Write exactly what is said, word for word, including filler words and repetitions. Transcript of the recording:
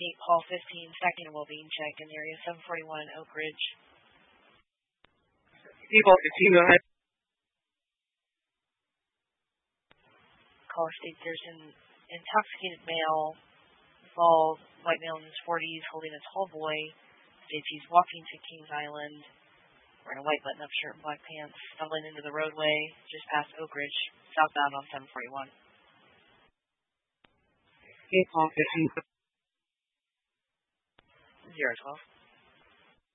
eight Paul fifteen, second and well-being check in the area seven forty-one Oak Ridge. eight Paul fifteen, go ahead. Caller states there's an intoxicated male, bald, white male in his forties, holding a tall boy. States he's walking to Kings Island, wearing a white button-up shirt and black pants, stumbling into the roadway just past Oak Ridge, southbound on seven forty-one. eight Paul fifteen. zero twelve.